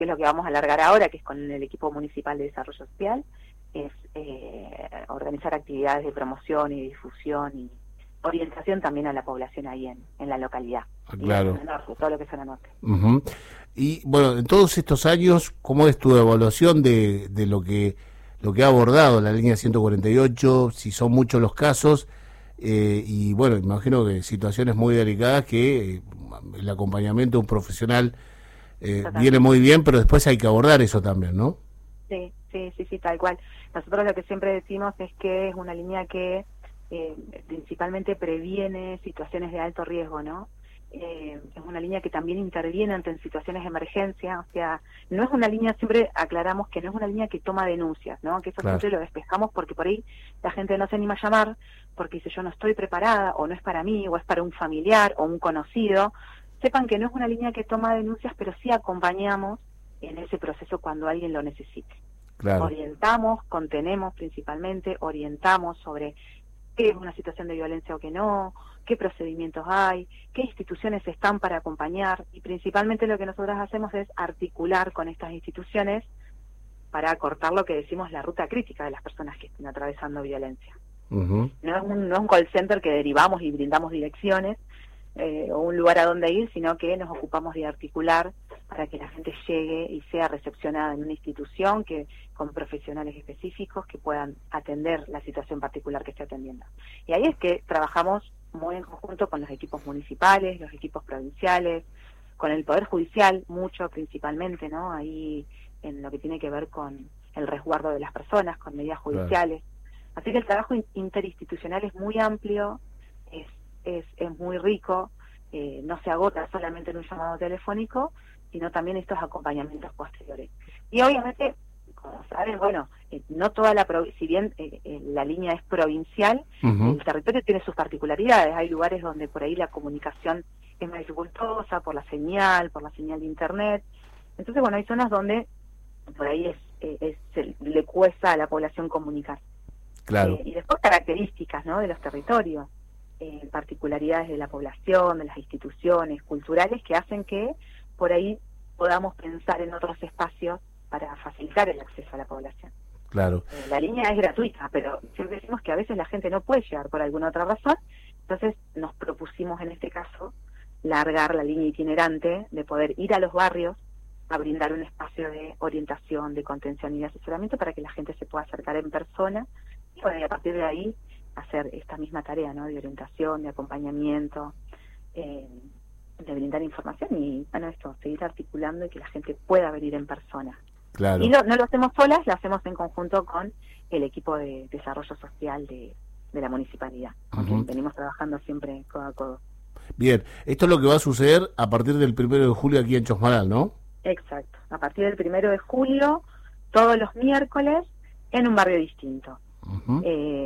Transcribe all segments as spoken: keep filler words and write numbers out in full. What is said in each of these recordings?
que es lo que vamos a alargar ahora, que es con el equipo municipal de desarrollo social, es eh, organizar actividades de promoción y difusión y orientación también a la población ahí en, en la localidad. Claro. Y en el norte, todo lo que es zona norte. Uh-huh. Y bueno, en todos estos años, ¿cómo es tu evaluación de, de lo que lo que ha abordado la línea ciento cuarenta y ocho? Si son muchos los casos, eh, y bueno, imagino que situaciones muy delicadas que eh, el acompañamiento de un profesional eh, viene muy bien, pero después hay que abordar eso también, ¿no? Sí, sí, sí, sí, tal cual. Nosotros lo que siempre decimos es que es una línea que eh, principalmente previene situaciones de alto riesgo, ¿no? Eh, es una línea que también interviene ante situaciones de emergencia, o sea, no es una línea, siempre aclaramos que no es una línea que toma denuncias, ¿no? Que eso claro. Siempre lo despejamos porque por ahí la gente no se anima a llamar porque dice yo no estoy preparada, o no es para mí, o es para un familiar o un conocido. Sepan que no es una línea que toma denuncias, pero sí acompañamos en ese proceso cuando alguien lo necesite. Claro. Orientamos, contenemos principalmente, orientamos sobre qué es una situación de violencia o qué no, qué procedimientos hay, qué instituciones están para acompañar, y principalmente lo que nosotros hacemos es articular con estas instituciones para cortar lo que decimos la ruta crítica de las personas que estén atravesando violencia. Uh-huh. No es un, no es un call center que derivamos y brindamos direcciones eh, o un lugar a donde ir, sino que nos ocupamos de articular para que la gente llegue y sea recepcionada en una institución que con profesionales específicos que puedan atender la situación particular que esté atendiendo. Y ahí es que trabajamos muy en conjunto con los equipos municipales, los equipos provinciales, con el Poder Judicial, mucho principalmente, ¿no? Ahí en lo que tiene que ver con el resguardo de las personas, con medidas judiciales. Claro. Así que el trabajo interinstitucional es muy amplio, es, es, es muy rico, eh, no se agota solamente en un llamado telefónico, sino también estos acompañamientos posteriores. Y obviamente, como saben, bueno, eh, no toda la, si bien eh, eh, la línea es provincial, uh-huh. El territorio tiene sus particularidades. Hay lugares donde por ahí la comunicación es más dificultosa por la señal, por la señal de internet. Entonces, bueno, hay zonas donde por ahí es, eh, es se, le cuesta a la población comunicar. Claro. Eh, y después características, ¿no?, de los territorios, eh, particularidades de la población, de las instituciones culturales que hacen que por ahí podamos pensar en otros espacios para facilitar el acceso a la población. Claro. Eh, la línea es gratuita, pero siempre decimos que a veces la gente no puede llegar por alguna otra razón, entonces nos propusimos en este caso largar la línea itinerante de poder ir a los barrios a brindar un espacio de orientación, de contención y de asesoramiento para que la gente se pueda acercar en persona y, bueno, y a partir de ahí hacer esta misma tarea, ¿no?, de orientación, de acompañamiento, eh, de brindar información y, bueno, esto, seguir articulando y que la gente pueda venir en persona. Claro. Y no, no lo hacemos solas, lo hacemos en conjunto con el equipo de desarrollo social de, de la municipalidad, con quien venimos trabajando siempre codo a codo. Bien, esto es lo que va a suceder a partir del primero de julio aquí en Chosmalal, ¿no? Exacto, a partir del primero de julio, todos los miércoles, en un barrio distinto. Uh-huh.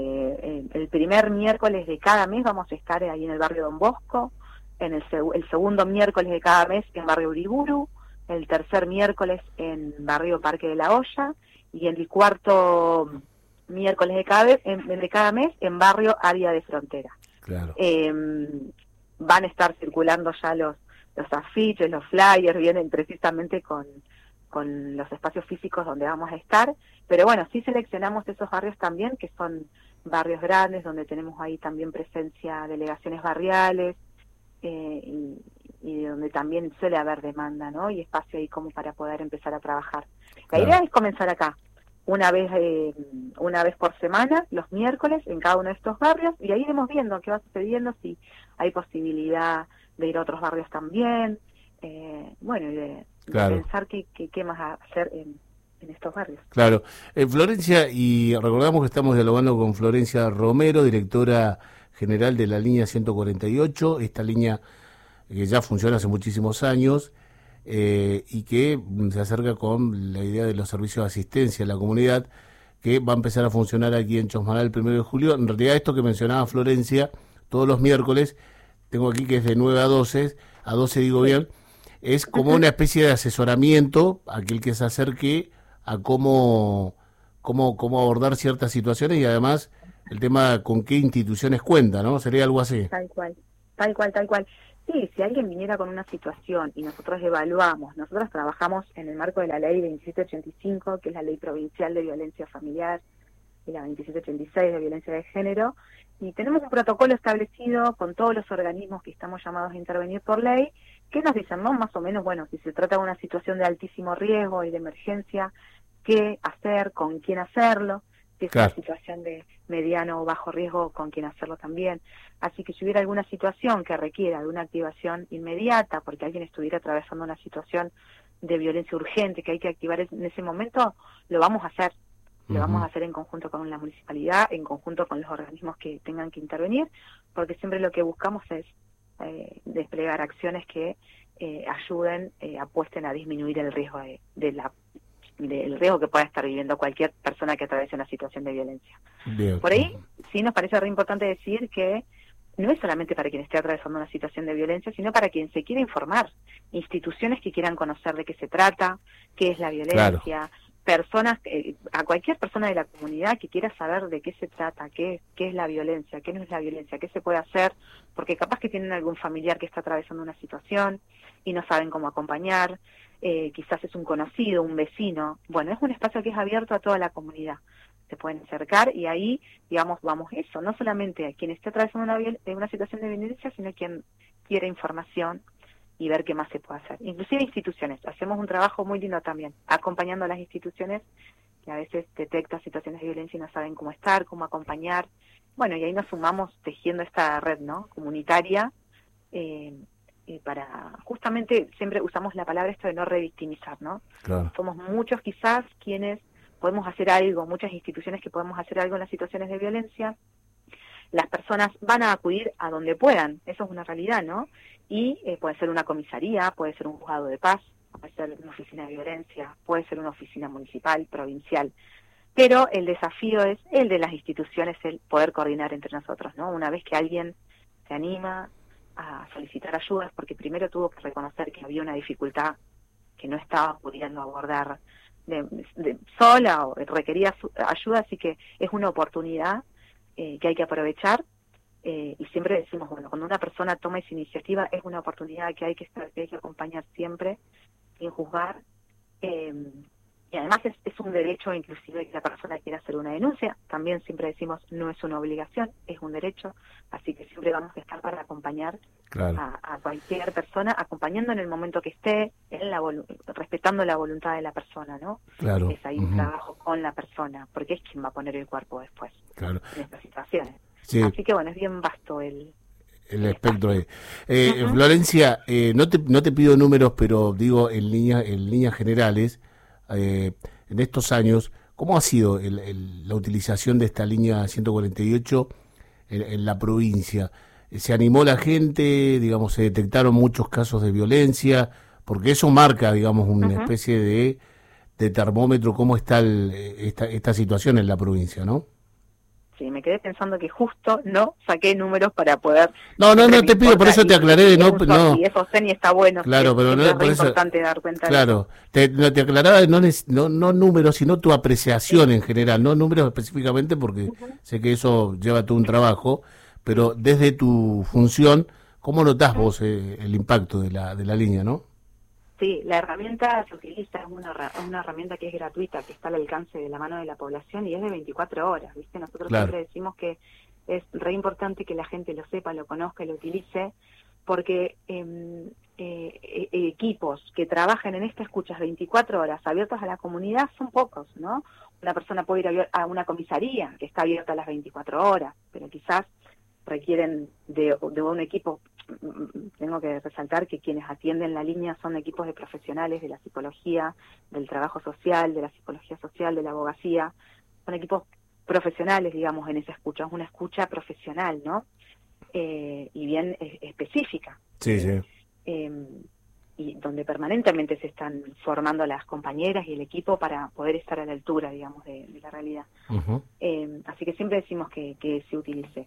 eh, el primer miércoles de cada mes vamos a estar ahí en el barrio Don Bosco, en el, seg- el segundo miércoles de cada mes en barrio Uriburu, el tercer miércoles en barrio Parque de la Olla y en el cuarto miércoles de cada, vez, en, de cada mes en barrio Área de Frontera. Claro. Eh, van a estar circulando ya los, los afiches, los flyers, vienen precisamente con, con los espacios físicos donde vamos a estar, pero bueno, sí seleccionamos esos barrios también, que son barrios grandes, donde tenemos ahí también presencia delegaciones barriales, eh, y, y donde también suele haber demanda, ¿no?, y espacio ahí como para poder empezar a trabajar. La claro. idea es comenzar acá, una vez eh, una vez por semana, los miércoles, en cada uno de estos barrios, y ahí iremos viendo qué va sucediendo, si hay posibilidad de ir a otros barrios también, eh, bueno, y de, claro. de pensar qué, qué, qué más hacer en, en estos barrios. Claro. Eh, Florencia, y recordamos que estamos dialogando con Florencia Romero, directora general de la línea ciento cuarenta y ocho, esta línea que ya funciona hace muchísimos años, eh, y que se acerca con la idea de los servicios de asistencia a la comunidad, que va a empezar a funcionar aquí en Chosmalal el primero de julio. En realidad esto que mencionaba Florencia, todos los miércoles, tengo aquí que es de nueve a doce, a doce digo bien, es como uh-huh. una especie de asesoramiento a aquel que se acerque a cómo, cómo, cómo abordar ciertas situaciones y además el tema con qué instituciones cuenta, ¿no? Sería algo así. Tal cual, tal cual, tal cual. Sí, si alguien viniera con una situación y nosotros evaluamos, nosotros trabajamos en el marco de la ley veintisiete ochenta y cinco, que es la ley provincial de violencia familiar, y la veintisiete ochenta y seis de violencia de género, y tenemos un protocolo establecido con todos los organismos que estamos llamados a intervenir por ley, que nos dicen, ¿no? Más o menos, bueno, si se trata de una situación de altísimo riesgo y de emergencia, qué hacer, con quién hacerlo, si es Claro. una situación de mediano o bajo riesgo, con quién hacerlo también. Así que si hubiera alguna situación que requiera de una activación inmediata, porque alguien estuviera atravesando una situación de violencia urgente que hay que activar en ese momento, lo vamos a hacer. Lo vamos a hacer en conjunto con la municipalidad, en conjunto con los organismos que tengan que intervenir, porque siempre lo que buscamos es eh, desplegar acciones que eh, ayuden, eh, apuesten a disminuir el riesgo de, de la del riesgo que pueda estar viviendo cualquier persona que atraviese una situación de violencia. Bien. Por ahí sí nos parece re importante decir que no es solamente para quien esté atravesando una situación de violencia, sino para quien se quiera informar, instituciones que quieran conocer de qué se trata, qué es la violencia, claro. personas, eh, a cualquier persona de la comunidad que quiera saber de qué se trata, qué, qué es la violencia, qué no es la violencia, qué se puede hacer, porque capaz que tienen algún familiar que está atravesando una situación y no saben cómo acompañar, eh, quizás es un conocido, un vecino. Bueno, es un espacio que es abierto a toda la comunidad. Se pueden acercar y ahí, digamos, vamos eso, no solamente a quien esté atravesando una, una situación de violencia, sino a quien quiera información y ver qué más se puede hacer. Inclusive instituciones, hacemos un trabajo muy lindo también, acompañando a las instituciones que a veces detectan situaciones de violencia y no saben cómo estar, cómo acompañar. Bueno, y ahí nos sumamos tejiendo esta red, ¿no?, comunitaria, eh, y para, justamente, siempre usamos la palabra esto de no revictimizar, ¿no? Claro. Somos muchos quizás quienes podemos hacer algo, muchas instituciones que podemos hacer algo en las situaciones de violencia. Las personas van a acudir a donde puedan, eso es una realidad, ¿no? Y eh, puede ser una comisaría, puede ser un juzgado de paz, puede ser una oficina de violencia, puede ser una oficina municipal, provincial, pero el desafío es el de las instituciones, el poder coordinar entre nosotros, ¿no? Una vez que alguien se anima a solicitar ayudas, porque primero tuvo que reconocer que había una dificultad que no estaba pudiendo abordar de, de, sola o requería su, ayuda, así que es una oportunidad eh, que hay que aprovechar. Eh, y siempre decimos, bueno, cuando una persona toma esa iniciativa es una oportunidad que hay que estar, que hay que acompañar siempre, sin juzgar, eh, y además es, es un derecho inclusive que la persona quiera hacer una denuncia, también siempre decimos no es una obligación, es un derecho, así que siempre vamos a estar para acompañar claro. a, a cualquier persona, acompañando en el momento que esté, en la respetando la voluntad de la persona, ¿no? Claro. Es ahí uh-huh. un trabajo con la persona, porque es quien va a poner el cuerpo después, claro. en estas situaciones. Sí. Así que bueno, es bien vasto el... el espectro ahí. Eh, uh-huh. Florencia, eh, no te no te pido números, pero digo en líneas en líneas generales, eh, en estos años, ¿cómo ha sido el, el, la utilización de esta línea ciento cuarenta y ocho en, en la provincia? ¿Se animó la gente? Digamos, se detectaron muchos casos de violencia, porque eso marca, digamos, una uh-huh. especie de, de termómetro cómo está el, esta esta situación en la provincia, ¿no? Sí, me quedé pensando que justo no saqué números para poder... No, no, no te pido, por eso te aclaré de no... no. Y eso Ceni está bueno. Claro, pero no es por eso... importante dar cuenta Claro, de eso. Te, te aclaraba de no, no, no números, sino tu apreciación sí. en general, no números específicamente porque uh-huh. sé que eso lleva todo un trabajo, pero desde tu función, ¿cómo notás uh-huh. vos eh, el impacto de la, de la línea, no? Sí, la herramienta se utiliza, es una, una herramienta que es gratuita, que está al alcance de la mano de la población y es de veinticuatro horas, ¿viste? Nosotros claro. siempre decimos que es re importante que la gente lo sepa, lo conozca y lo utilice, porque eh, eh, equipos que trabajen en esta escuchas veinticuatro horas abiertos a la comunidad son pocos, ¿no? Una persona puede ir a, a una comisaría que está abierta a las veinticuatro horas, pero quizás requieren de, de un equipo. Tengo que resaltar que quienes atienden la línea son equipos de profesionales de la psicología, del trabajo social, de la psicología social, de la abogacía. Son equipos profesionales, digamos, en esa escucha. Es una escucha profesional, ¿no? Eh, y bien eh, específica. Sí, sí. Eh, y donde permanentemente se están formando las compañeras y el equipo para poder estar a la altura, digamos, de, de la realidad. Uh-huh. Eh, así que siempre decimos que, que se utilice.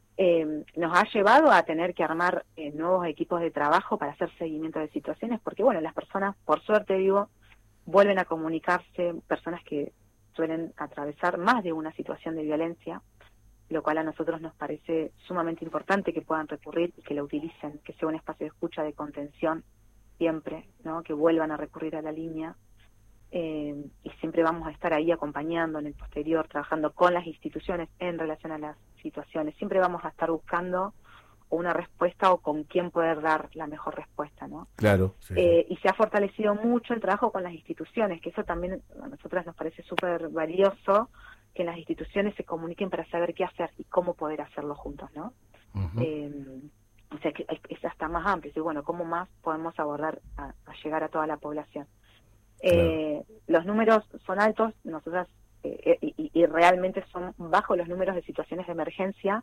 Eh, nos ha llevado a tener que armar eh, nuevos equipos de trabajo para hacer seguimiento de situaciones, porque bueno, las personas, por suerte digo, vuelven a comunicarse, personas que suelen atravesar más de una situación de violencia, lo cual a nosotros nos parece sumamente importante que puedan recurrir y que la utilicen, que sea un espacio de escucha, de contención siempre, ¿no? Que vuelvan a recurrir a la línea. Eh, y siempre vamos a estar ahí acompañando en el posterior, trabajando con las instituciones en relación a las situaciones. Siempre vamos a estar buscando una respuesta o con quién poder dar la mejor respuesta, ¿no? Claro. Sí, eh, y se ha fortalecido mucho el trabajo con las instituciones, que eso también a nosotras nos parece súper valioso, que las instituciones se comuniquen para saber qué hacer y cómo poder hacerlo juntos, ¿no? Uh-huh. eh, o sea, que es hasta más amplio, y bueno, cómo más podemos abordar a, a llegar a toda la población. Eh, claro. Los números son altos, nosotras eh, y, y realmente son bajos los números de situaciones de emergencia,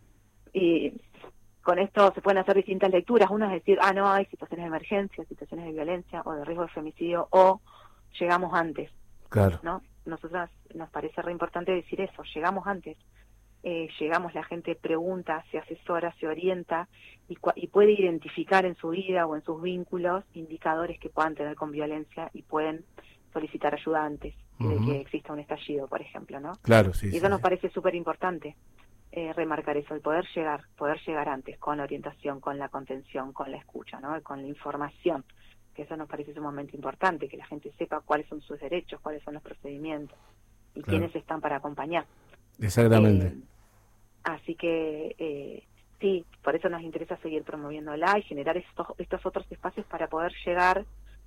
y con esto se pueden hacer distintas lecturas. Uno es decir, ah, no, hay situaciones de emergencia, situaciones de violencia o de riesgo de femicidio, o llegamos antes. Claro. ¿No? Nosotras nos parece re importante decir eso, llegamos antes. Eh, llegamos, la gente pregunta, se asesora, se orienta y, y puede identificar en su vida o en sus vínculos indicadores que puedan tener con violencia y pueden solicitar ayuda antes uh-huh. de que exista un estallido, por ejemplo, ¿no? Claro, sí. Y eso sí, nos sí. parece súper importante, eh, remarcar eso, el poder llegar, poder llegar antes, con la orientación, con la contención, con la escucha, ¿no? Con la información, que eso nos parece sumamente importante, que la gente sepa cuáles son sus derechos, cuáles son los procedimientos y claro. quiénes están para acompañar. Exactamente. Eh, Así que eh, sí, por eso nos interesa seguir promoviéndola y generar estos, estos otros espacios para poder llegar,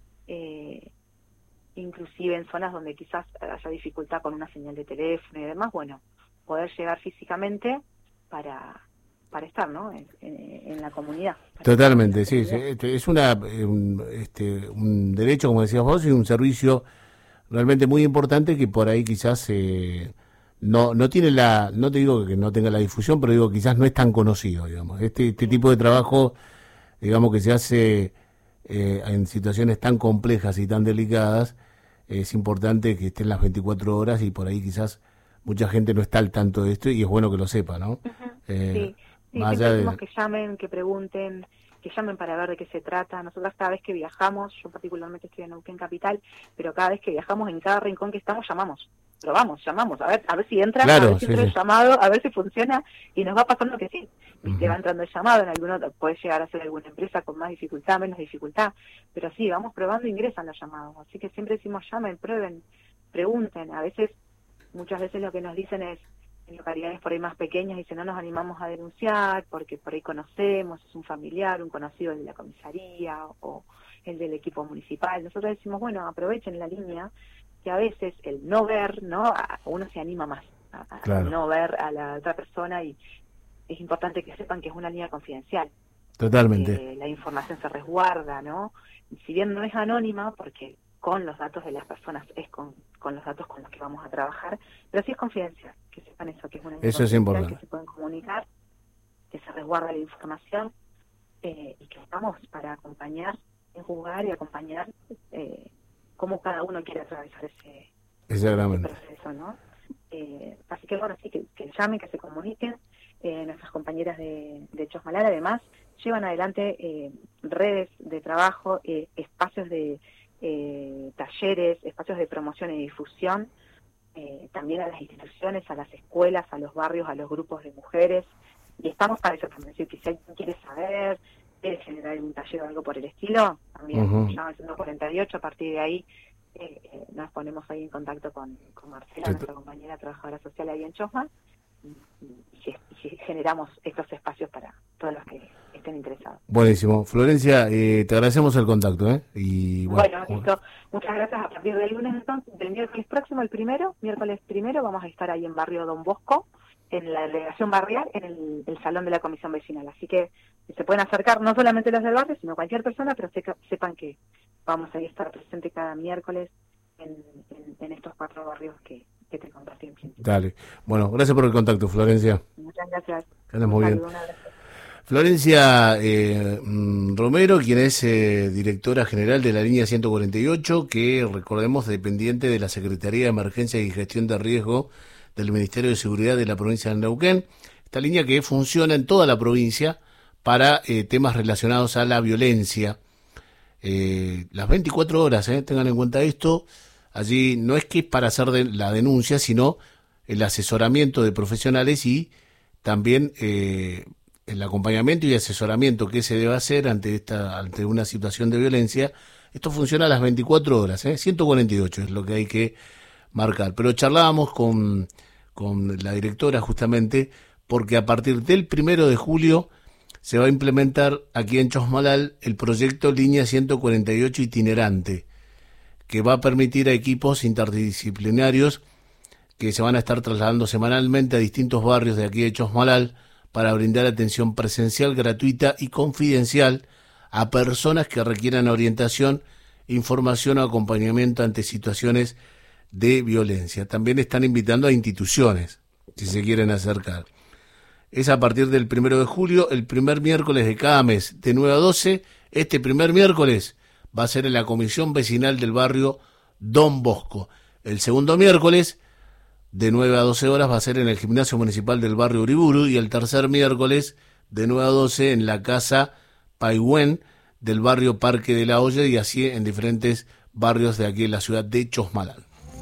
eh, inclusive en zonas donde quizás haya dificultad con una señal de teléfono y demás, bueno, poder llegar físicamente para para estar, ¿no? En, en, en la comunidad. Totalmente, la sí, comunidad. sí, es una un, este, un derecho, como decías vos, y un servicio realmente muy importante que por ahí quizás eh, no no tiene la, no te digo que no tenga la difusión, pero digo quizás no es tan conocido, digamos. Este este tipo de trabajo, digamos, que se hace eh, en situaciones tan complejas y tan delicadas, es importante que estén las veinticuatro horas y por ahí quizás mucha gente no está al tanto de esto y es bueno que lo sepa, ¿no? Uh-huh. Eh, sí, sí siempre decimos de... que llamen, que pregunten, que llamen para ver de qué se trata. Nosotras cada vez que viajamos, yo particularmente estoy en Neuquén Capital, pero cada vez que viajamos, en cada rincón que estamos, llamamos. Pero vamos, llamamos, a ver a ver si entra, claro, a ver si sí, entra sí. el llamado, a ver si funciona, y nos va pasando que sí. Uh-huh. Y te va entrando el llamado, en alguno puede llegar a ser alguna empresa con más dificultad, menos dificultad, pero sí, vamos probando e ingresan los llamados. Así que siempre decimos llamen, prueben, pregunten. A veces, muchas veces lo que nos dicen es, en localidades por ahí más pequeñas, dicen no nos animamos a denunciar porque por ahí conocemos, es un familiar, un conocido de la comisaría o el del equipo municipal. Nosotros decimos, bueno, aprovechen la línea, que a veces el no ver, ¿no? Uno se anima más a, a claro. no ver a la otra persona, y es importante que sepan que es una línea confidencial. Totalmente. Eh, la información se resguarda, ¿no? Y si bien no es anónima, porque con los datos de las personas es con, con los datos con los que vamos a trabajar, pero sí es confidencial, que sepan eso, que es una línea eso es importante, que se pueden comunicar, que se resguarda la información, eh, y que estamos para acompañar, en jugar y acompañar eh, cómo cada uno quiere atravesar ese, ese proceso, ¿no? Eh, así que bueno, sí, que, que llamen, que se comuniquen. Eh, nuestras compañeras de, de Chosmalal además llevan adelante eh, redes de trabajo, eh, espacios de eh, talleres, espacios de promoción y difusión, eh, también a las instituciones, a las escuelas, a los barrios, a los grupos de mujeres, y estamos para eso también, decir que si alguien quiere saber, quiere generar un taller o algo por el estilo, también uh-huh. llama al ciento cuarenta y ocho, a partir de ahí eh, eh, nos ponemos ahí en contacto con, con Marcela, sí. nuestra compañera trabajadora social ahí en Chosmal, y, y, y generamos estos espacios para todos los que estén interesados. Buenísimo. Florencia, eh, te agradecemos el contacto, ¿eh? Y bueno, bueno listo. Muchas gracias. A partir del lunes, entonces, del miércoles próximo, el primero, miércoles primero, vamos a estar ahí en Barrio Don Bosco, en la delegación barrial, en el, el salón de la comisión vecinal. Así que se pueden acercar no solamente los del barrio, sino cualquier persona, pero se, sepan que vamos a estar presentes cada miércoles en, en, en estos cuatro barrios que, que te compartí en principio. Dale. Bueno, gracias por el contacto, Florencia. Muchas gracias. Que andes muy bien. Florencia eh, Romero, quien es eh, directora general de la línea ciento cuarenta y ocho, que recordemos dependiente de la Secretaría de Emergencia y Gestión de Riesgo del Ministerio de Seguridad de la provincia de Neuquén. Esta línea que funciona en toda la provincia para eh, temas relacionados a la violencia. Eh, las veinticuatro horas, eh, tengan en cuenta esto. Allí no es que es para hacer de la denuncia, sino el asesoramiento de profesionales y también eh, el acompañamiento y asesoramiento que se debe hacer ante esta ante una situación de violencia. Esto funciona a las veinticuatro horas, ¿eh? ciento cuarenta y ocho es lo que hay que marcar. Pero charlábamos con, con la directora justamente porque a partir del primero de julio se va a implementar aquí en Chosmalal el proyecto Línea ciento cuarenta y ocho itinerante, que va a permitir a equipos interdisciplinarios que se van a estar trasladando semanalmente a distintos barrios de aquí de Chosmalal para brindar atención presencial, gratuita y confidencial a personas que requieran orientación, información o acompañamiento ante situaciones de violencia. También están invitando a instituciones, si se quieren acercar. Es a partir del primero de julio, el primer miércoles de cada mes, de nueve a doce. Este primer miércoles va a ser en la comisión vecinal del barrio Don Bosco. El segundo miércoles, de nueve a doce horas, va a ser en el gimnasio municipal del barrio Uriburu, y el tercer miércoles, de nueve a doce, en la casa Paihuén del barrio Parque de la Olla, y así en diferentes barrios de aquí en la ciudad de Chosmalal.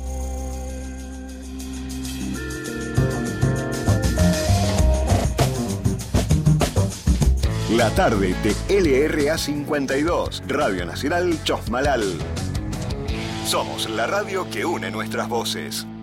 La tarde de L R A cincuenta y dos, Radio Nacional Chosmalal. Somos la radio que une nuestras voces.